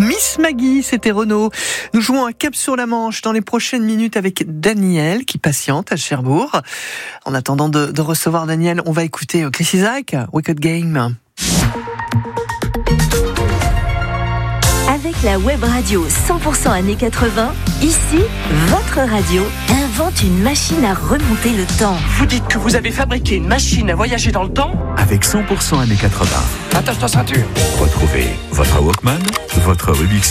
Miss Maggie, c'était Renaud. Nous jouons un cap sur la Manche dans les prochaines minutes avec Daniel qui patiente à Cherbourg. En attendant de recevoir Daniel, on va écouter Chris Isaak, Wicked Game. Avec la web radio 100% années 80, ici, votre radio invente une machine à remonter le temps. Vous dites que vous avez fabriqué une machine à voyager dans le temps ? Avec 100% années 80. Attache ta ceinture. Retrouvez votre Walkman, votre Rubik's